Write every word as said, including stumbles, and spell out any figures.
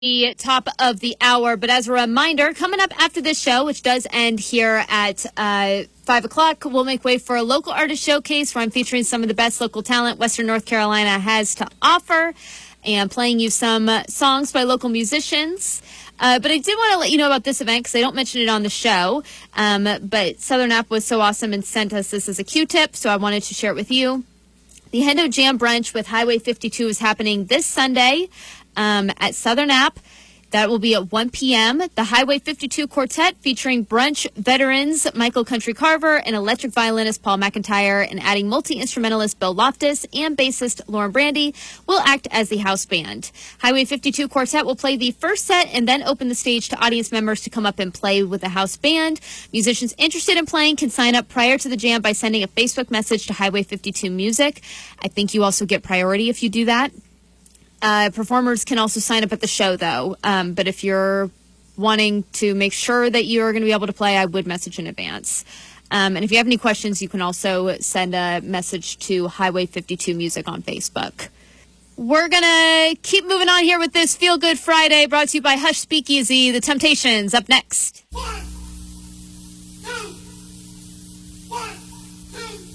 The top of the hour, but as a reminder, coming up after this show, which does end here at uh, five o'clock, we'll make way for a local artist showcase where I'm featuring some of the best local talent Western North Carolina has to offer and playing you some uh, songs by local musicians. Uh, but I did want to let you know about this event because I don't mention it on the show. Um, but Southern App was so awesome and sent us this as a Q-tip, so I wanted to share it with you. The Hendo Jam Brunch with Highway fifty-two is happening this Sunday um, at Southern App. That will be at one p.m. The Highway fifty-two Quartet featuring brunch veterans Michael Country Carver and electric violinist Paul McIntyre, and adding multi-instrumentalist Bill Loftus and bassist Lauren Brandy will act as the house band. Highway fifty-two Quartet will play the first set and then open the stage to audience members to come up and play with the house band. Musicians interested in playing can sign up prior to the jam by sending a Facebook message to Highway fifty-two Music. I think you also get priority if you do that. Uh, performers can also sign up at the show, though. Um, but if you're wanting to make sure that you're going to be able to play, I would message in advance. Um, and if you have any questions, you can also send a message to Highway fifty-two Music on Facebook. We're going to keep moving on here with this Feel Good Friday brought to you by Hush Speakeasy. The Temptations up next.